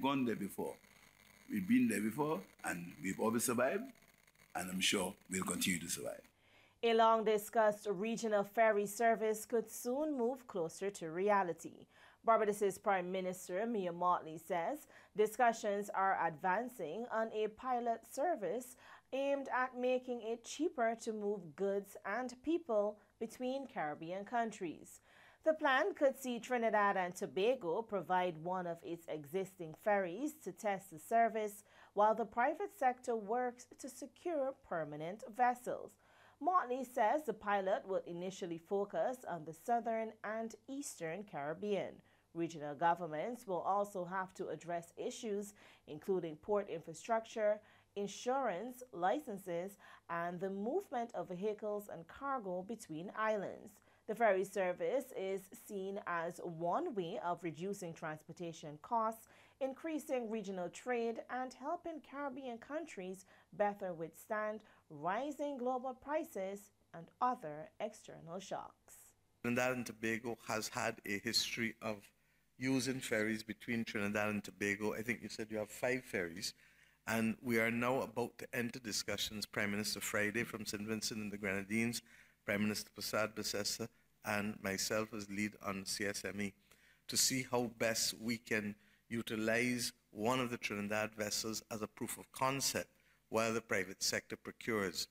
gone there before. We've been there before, and we've always survived, and I'm sure we'll continue to survive. A long-discussed regional ferry service could soon move closer to reality. Barbados's Prime Minister Mia Mottley says discussions are advancing on a pilot service aimed at making it cheaper to move goods and people between Caribbean countries. The plan could see Trinidad and Tobago provide one of its existing ferries to test the service, while the private sector works to secure permanent vessels. Mottley says the pilot would initially focus on the southern and eastern Caribbean. Regional governments will also have to address issues including port infrastructure, insurance, licenses, and the movement of vehicles and cargo between islands. The ferry service is seen as one way of reducing transportation costs, increasing regional trade, and helping Caribbean countries better withstand rising global prices and other external shocks. Trinidad and Tobago has had a history of using ferries between Trinidad and Tobago. I think you said you have 5 ferries. And we are now about to enter discussions, Prime Minister Friday from St. Vincent and the Grenadines, Prime Minister Prasad Bessessa, and myself as lead on CSME, to see how best we can utilize one of the Trinidad vessels as a proof of concept while the private sector procures.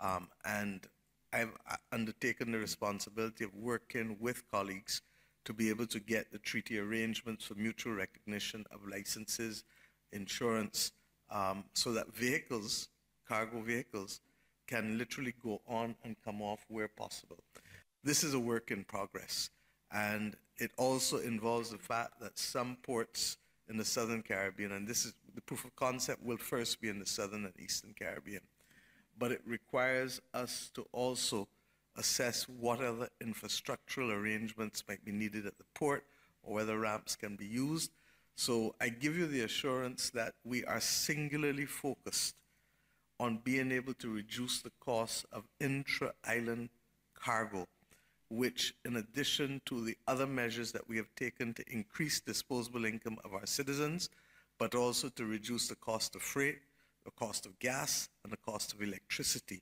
And I've undertaken the responsibility of working with colleagues to be able to get the treaty arrangements for mutual recognition of licenses, insurance, so that vehicles, cargo vehicles, can literally go on and come off where possible. This is a work in progress, and it also involves the fact that some ports in the Southern Caribbean, and this is the proof of concept, will first be in the Southern and Eastern Caribbean, but it requires us to also assess what other infrastructural arrangements might be needed at the port or whether ramps can be used. So I give you the assurance that we are singularly focused on being able to reduce the cost of intra-island cargo, which, in addition to the other measures that we have taken to increase disposable income of our citizens, but also to reduce the cost of freight, the cost of gas, and the cost of electricity.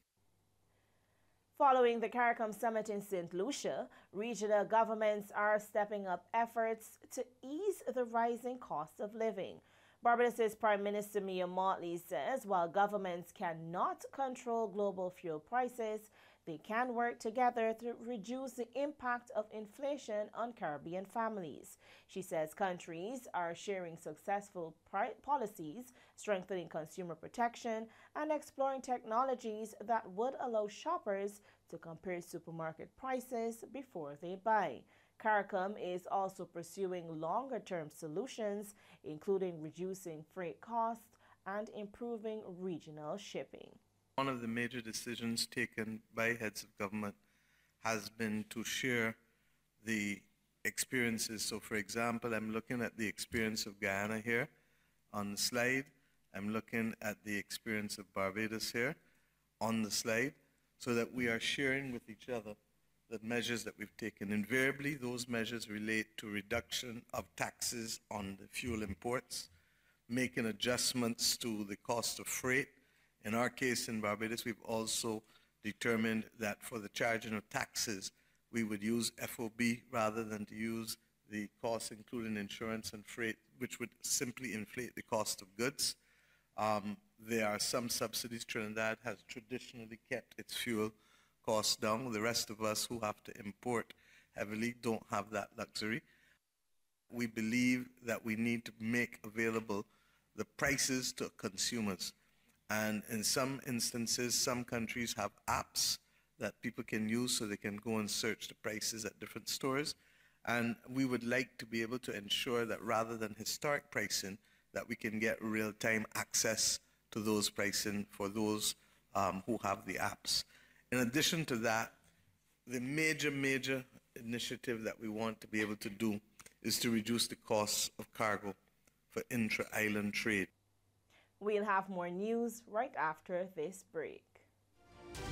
Following the CARICOM summit in St. Lucia, regional governments are stepping up efforts to ease the rising cost of living. Barbados's Prime Minister Mia Mottley says while governments cannot control global fuel prices, they can work together to reduce the impact of inflation on Caribbean families. She says countries are sharing successful policies, strengthening consumer protection, and exploring technologies that would allow shoppers to compare supermarket prices before they buy. CARICOM is also pursuing longer-term solutions, including reducing freight costs and improving regional shipping. One of the major decisions taken by heads of government has been to share the experiences. So, for example, I'm looking at the experience of Guyana here on the slide. I'm looking at the experience of Barbados here on the slide, so that we are sharing with each other the measures that we've taken. Invariably, those measures relate to reduction of taxes on the fuel imports, making adjustments to the cost of freight. In our case in Barbados, we've also determined that for the charging of taxes, we would use FOB rather than to use the costs including insurance and freight, which would simply inflate the cost of goods. There are some subsidies. Trinidad has traditionally kept its fuel costs down. The rest of us who have to import heavily don't have that luxury. We believe that we need to make available the prices to consumers. And in some instances, some countries have apps that people can use so they can go and search the prices at different stores. And we would like to be able to ensure that rather than historic pricing, that we can get real-time access to those pricing for those who have the apps. In addition to that, the major initiative that we want to be able to do is to reduce the costs of cargo for intra-island trade. We'll have more news right after this break.